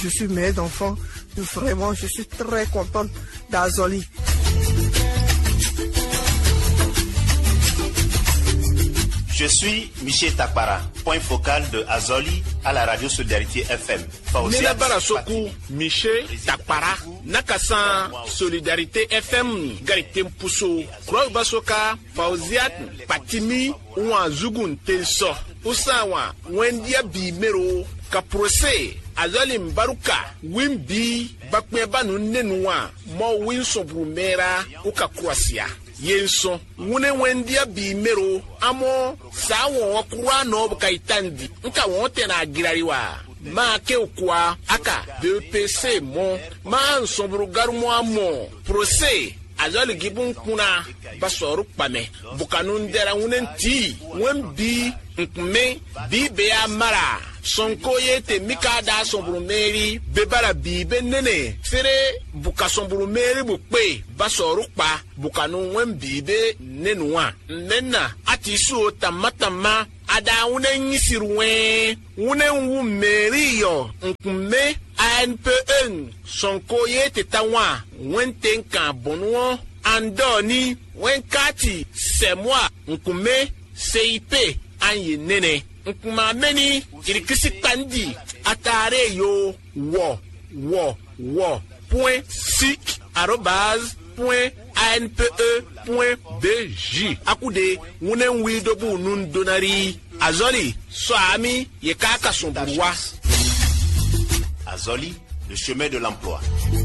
je suis mère d'enfants. Vraiment, je suis très contente d'Azoli. Je suis Michel Takpara, point focal de Azoli à la radio Solidarité FM. Nina Barasoku, Michel Takpara, Nakasan Solidarité FM, Garitem Pousso, Kroy Basoka, Fauziat, Patimi, Ouan Zugun Telso, Usawa, Wendia Bimero, Kaprose, Azoli Mbaruka, Wimbi, Bakmebanu Nenua, Mo Winsobrumera, Uka Kroasia. Yenso wune wendia bimero amo sawo wakura no bukaitandi nka wote na agirariwa ma ke okwa aka BPC mo ma nsoburu garumo amo procès azali gibun kuna basoru pame bukanun dera wunenti wembi nkme bibe amara sonko yete mikada somburu meri bebara bibe nene fere buka somburu meri bukpe basoru pa bukanu wembibe nenua nena atisu tamatama ada wune nyisirwe wune wu meri yo nkme ANPN sonko yete tawa wenten kan bonwo andoni wenkati semwa nkme CIP anye nene nkuma meni kirikisi kandi atare yo wo point sic @ .anpe.bj akude wune widobu nun donari Azoli so ami ye kaka somburwa Azoli, le chemin de l'emploi.